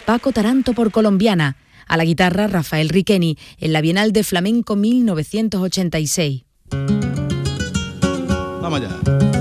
Paco Taranto por Colombiana. A la guitarra, Rafael Riqueni, en la Bienal de Flamenco 1986. Vamos allá.